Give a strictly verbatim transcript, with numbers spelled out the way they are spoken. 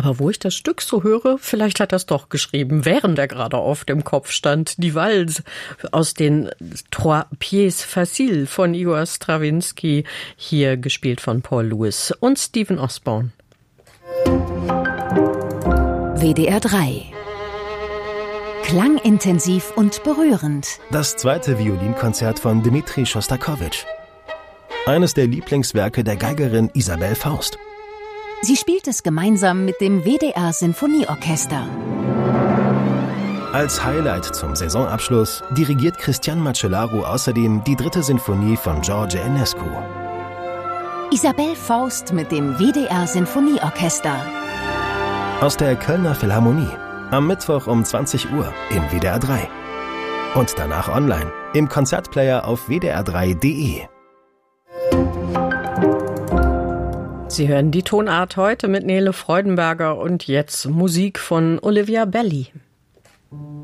Aber wo ich das Stück so höre, vielleicht hat er es doch geschrieben, während er gerade auf dem Kopf stand. Die Valse aus den Trois Pièces Faciles von Igor Strawinski, hier gespielt von Paul Lewis und Stephen Osborne. W D R drei. Klangintensiv und berührend. Das zweite Violinkonzert von Dmitri Schostakowitsch. Eines der Lieblingswerke der Geigerin Isabelle Faust. Sie spielt es gemeinsam mit dem W D R-Sinfonieorchester. Als Highlight zum Saisonabschluss dirigiert Cristian Macellaro außerdem die dritte Sinfonie von George Enescu. Isabelle Faust mit dem W D R-Sinfonieorchester. Aus der Kölner Philharmonie. Am Mittwoch um zwanzig Uhr im W D R drei. Und danach online im Konzertplayer auf w d r drei punkt d e. Sie hören die Tonart heute mit Nele Freudenberger und jetzt Musik von Olivia Belli.